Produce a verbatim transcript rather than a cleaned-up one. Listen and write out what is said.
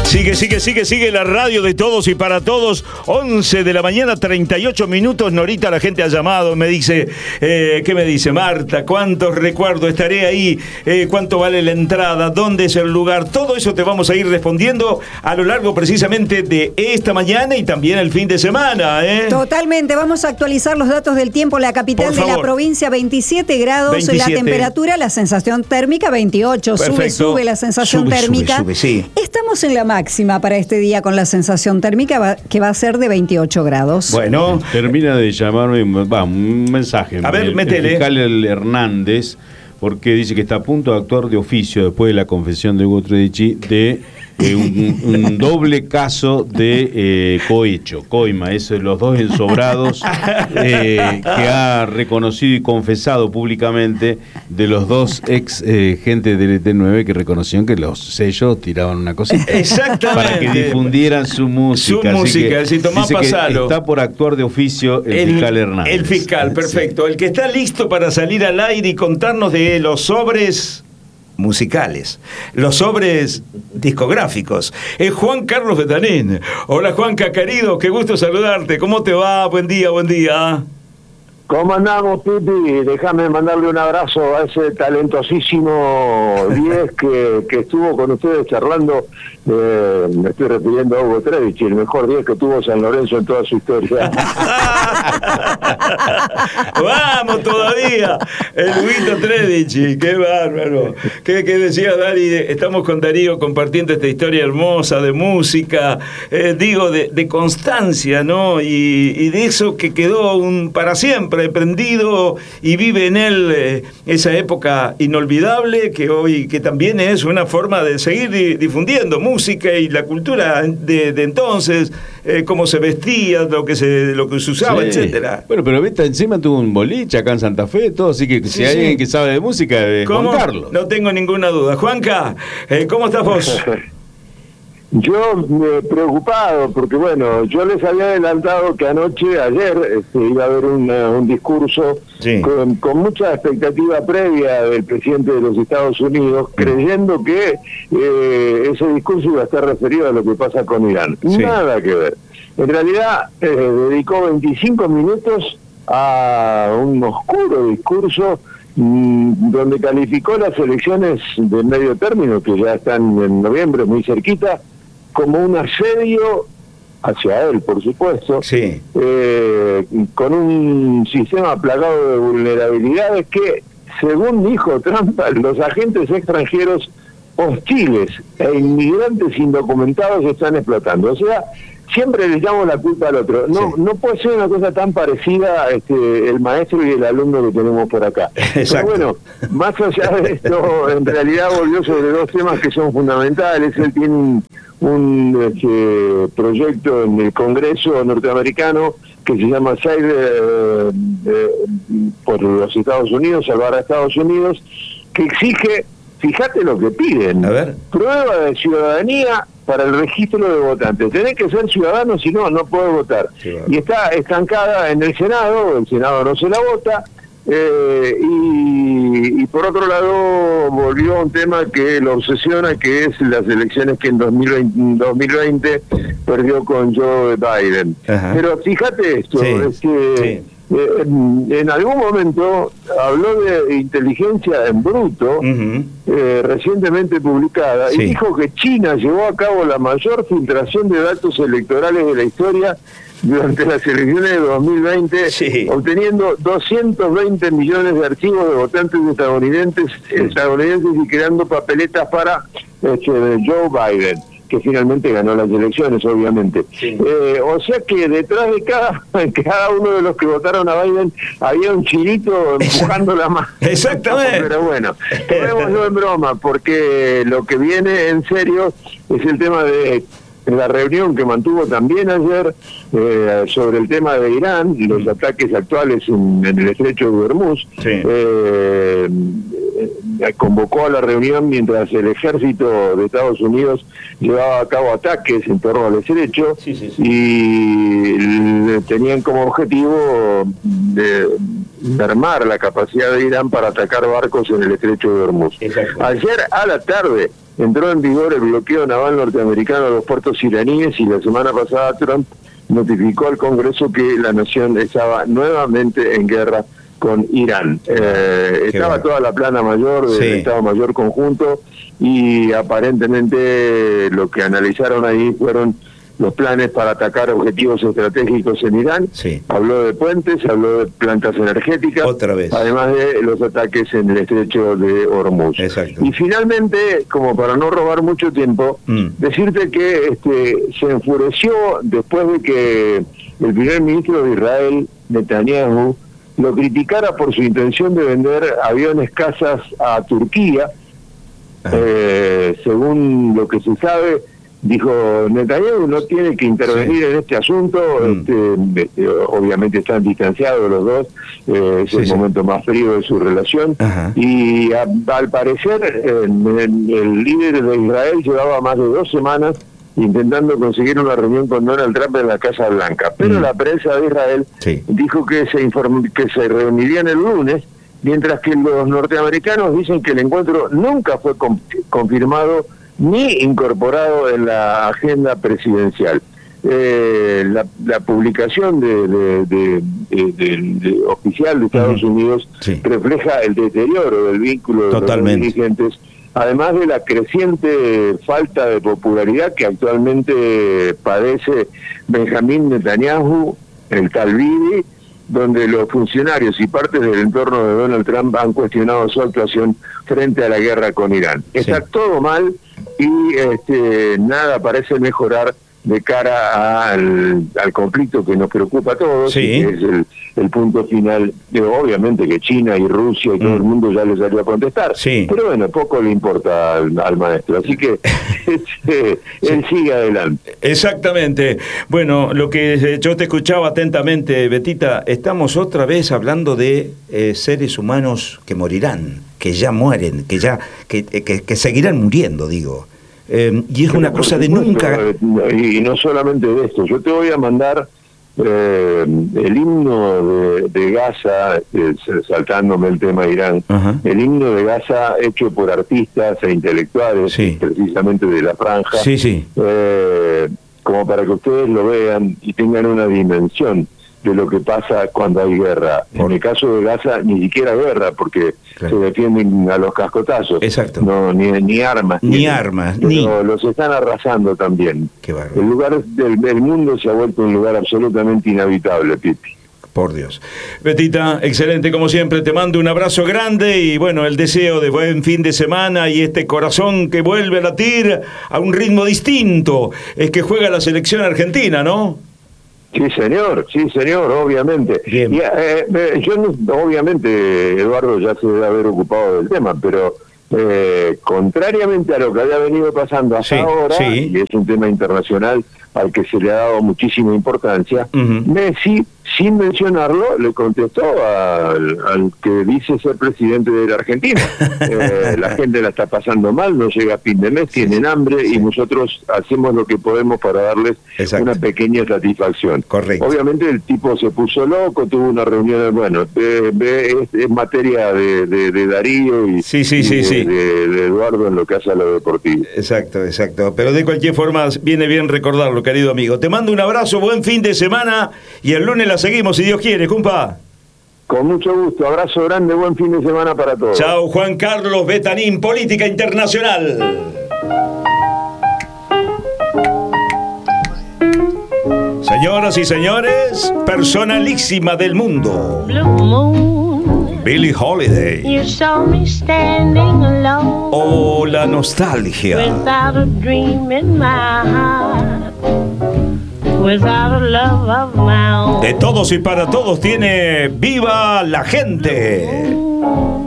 Sigue, sigue, sigue, sigue la radio de todos y para todos. once de la mañana, treinta y ocho minutos. Norita, la gente ha llamado, me dice, eh, ¿qué me dice? Marta, ¿cuántos recuerdos? Estaré ahí, eh, ¿cuánto vale la entrada? ¿Dónde es el lugar? Todo eso te vamos a ir respondiendo a lo largo precisamente de esta mañana y también el fin de semana, ¿eh? Totalmente, vamos a actualizar los datos del tiempo. La capital de la provincia, veintisiete grados, veintisiete. La temperatura, la sensación térmica, veintiocho. Perfecto. Sube, sube la sensación sube, térmica. Sube, sube, sí. Estamos en la máxima para este día con la sensación térmica que va a ser de veintiocho grados. Bueno. Termina de llamarme, va, un mensaje. A ver, el, métele. El fiscal Hernández, porque dice que está a punto de actuar de oficio después de la confesión de Hugo Tredici de eh, un, un doble caso de eh, cohecho, coima, es los dos ensobrados eh, que ha reconocido y confesado públicamente de los dos ex eh, gente del E T nueve que reconocieron que los sellos tiraban una cosita. Exactamente. Para que difundieran su música. Su música, si Tomás Pasalo. Está por actuar de oficio el, el fiscal Hernández. El fiscal, perfecto. Sí. El que está listo para salir al aire y contarnos de los sobres musicales, los sobres discográficos. Es Juan Carlos Betanín. Hola Juanca, querido, qué gusto saludarte. ¿Cómo te va? Buen día, buen día. ¿Cómo andamos, Pipi? Déjame mandarle un abrazo a ese talentosísimo diez que, que estuvo con ustedes charlando. Eh, me estoy refiriendo a Hugo Tredici, el mejor diez que tuvo San Lorenzo en toda su historia. ¡Vamos todavía! El Huguito Tredici, qué bárbaro. ¿Qué, qué decía Dari? Estamos con Darío compartiendo esta historia hermosa de música, eh, digo, de, de constancia, ¿no? Y, y de eso que quedó un para siempre prendido y vive en él eh, esa época inolvidable que hoy que también es una forma de seguir di- difundiendo música y la cultura de, de entonces, eh, cómo se vestía, lo que se lo que se usaba, sí, etcétera. Bueno, pero viste, encima tuvo un boliche acá en Santa Fe, todo, así que si sí, hay sí. alguien que sabe de música, debe contarlo. No tengo ninguna duda. Juanca, eh, ¿cómo estás vos? Yo eh, preocupado, porque bueno, yo les había adelantado que anoche, ayer, este, iba a haber una, un discurso sí. con, con mucha expectativa previa del presidente de los Estados Unidos, creyendo que eh, ese discurso iba a estar referido a lo que pasa con Irán. Sí. Nada que ver. En realidad, eh, dedicó veinticinco minutos a un oscuro discurso mmm, donde calificó las elecciones de medio término, que ya están en noviembre, muy cerquita, como un asedio hacia él, por supuesto, sí. eh, con un sistema plagado de vulnerabilidades que, según dijo Trump, los agentes extranjeros hostiles e inmigrantes indocumentados están explotando. O sea, siempre le llamo la culpa al otro. No, sí. no puede ser una cosa tan parecida este, el maestro y el alumno que tenemos por acá. Exacto. Pero bueno, más allá de esto, en realidad volvió sobre dos temas que son fundamentales. Él tiene un, un este, proyecto en el Congreso norteamericano que se llama Save eh, eh, por los Estados Unidos, salvar a Estados Unidos, que exige, fíjate lo que piden, a ver. Prueba de ciudadanía para el registro de votantes. Tenés que ser ciudadano, si no, no podés votar. Sí, bueno. Y está estancada en el Senado, el Senado no se la vota, eh, y, y por otro lado volvió a un tema que lo obsesiona, que es las elecciones que en dos mil veinte perdió con Joe Biden. Ajá. Pero fíjate esto, sí, es que sí. eh, en, en algún momento habló de inteligencia en bruto, uh-huh. eh, recientemente publicada, sí. y dijo que China llevó a cabo la mayor filtración de datos electorales de la historia durante las elecciones de dos mil veinte, sí. obteniendo doscientos veinte millones de archivos de votantes estadounidenses, estadounidenses y creando papeletas para este, Joe Biden, que finalmente ganó las elecciones, obviamente. Sí. Eh, o sea que detrás de cada, cada uno de los que votaron a Biden había un chinito empujando la mano. Exactamente. Pero bueno, tomémoslo en broma, porque lo que viene en serio es el tema de la reunión que mantuvo también ayer eh, sobre el tema de Irán y los mm. ataques actuales en, en el estrecho de Hormuz. Sí. Eh, eh, convocó a la reunión mientras el ejército de Estados Unidos llevaba a cabo ataques en torno al estrecho, sí, sí, sí. y tenían como objetivo de mermar la capacidad de Irán para atacar barcos en el estrecho de Hormuz. Ayer a la tarde entró en vigor el bloqueo naval norteamericano a los puertos iraníes y la semana pasada Trump notificó al Congreso que la nación estaba nuevamente en guerra con Irán. Eh, estaba bueno. toda la plana mayor del sí. Estado Mayor Conjunto y aparentemente lo que analizaron ahí fueron los planes para atacar objetivos estratégicos en Irán. Sí. Habló de puentes, habló de plantas energéticas, otra vez, además de los ataques en el estrecho de Hormuz. Exacto. Y finalmente, como para no robar mucho tiempo, mm. decirte que este, se enfureció después de que el primer ministro de Israel, Netanyahu, lo criticara por su intención de vender aviones cazas a Turquía. Eh, según lo que se sabe, dijo Netanyahu no tiene que intervenir sí. en este asunto, mm. este, obviamente están distanciados los dos, eh, es sí, el sí. momento más frío de su relación. Ajá. Y a, al parecer eh, el, el líder de Israel llevaba más de dos semanas intentando conseguir una reunión con Donald Trump en la Casa Blanca, pero mm. la prensa de Israel sí. dijo que se inform que se reunirían el lunes, mientras que los norteamericanos dicen que el encuentro nunca fue con confirmado ni incorporado en la agenda presidencial. Eh, la, la publicación de, de, de, de, de, de oficial de Estados uh-huh. Unidos sí. refleja el deterioro del vínculo Totalmente. de los dirigentes, además de la creciente falta de popularidad que actualmente padece Benjamín Netanyahu, el tal Bibi, donde los funcionarios y partes del entorno de Donald Trump han cuestionado su actuación frente a la guerra con Irán. Está sí. todo mal y este, nada parece mejorar de cara al, al conflicto que nos preocupa a todos, sí. que es el, el punto final, de, obviamente que China y Rusia y todo mm. el mundo ya les salió a contestar, sí. pero bueno, poco le importa al, al maestro, así que este, sí. él sigue adelante. Exactamente. Bueno, lo que yo te escuchaba atentamente, Betita, estamos otra vez hablando de eh, seres humanos que morirán, que ya mueren, que ya que, que, que seguirán muriendo, digo. Eh, y es una cosa de nunca. Y no solamente de esto, yo te voy a mandar eh, el himno de, de Gaza, eh, saltándome el tema de Irán, uh-huh. el himno de Gaza hecho por artistas e intelectuales, sí. precisamente de la franja, sí, sí. Eh, como para que ustedes lo vean y tengan una dimensión de lo que pasa cuando hay guerra. Por... En el caso de Gaza, ni siquiera guerra, porque claro. se defienden a los cascotazos. Exacto. No, ni, ni armas. Ni tienen, armas. Pero ni... los están arrasando también. Qué bárbaro. El lugar del, del mundo se ha vuelto un lugar absolutamente inhabitable, Pipi. Por Dios. Betita, excelente como siempre, te mando un abrazo grande y bueno, el deseo de buen fin de semana y este corazón que vuelve a latir a un ritmo distinto. Es que juega la selección argentina, ¿no? Sí, señor, sí, señor, obviamente. Bien. Y, eh, eh, yo, obviamente, Eduardo ya se debe haber ocupado del tema, pero eh, contrariamente a lo que había venido pasando hasta sí, ahora, sí. y es un tema internacional al que se le ha dado muchísima importancia, uh-huh. Messi, sin mencionarlo, le contestó al, al que dice ser presidente de la Argentina. Eh, la gente la está pasando mal, no llega a fin de mes, tienen hambre y nosotros hacemos lo que podemos para darles Exacto. una pequeña satisfacción. Correcto. Obviamente el tipo se puso loco, tuvo una reunión, bueno, eh, es, es materia de, de, de Darío y, sí, sí, y sí, de, sí. De, de Eduardo en lo que hace a lo deportivo. Exacto, exacto. Pero de cualquier forma viene bien recordarlo, querido amigo. Te mando un abrazo, buen fin de semana y el lunes la seguimos si Dios quiere, compa. Con mucho gusto, abrazo grande, buen fin de semana para todos. Chao, Juan Carlos Betanín, Política Internacional. Señoras y señores, personalísima del mundo, Billie Holiday. You saw me standing alone. Oh, la nostalgia. Without a dream in my heart. Without a love of my own. De todos y para todos tiene Viva la Gente.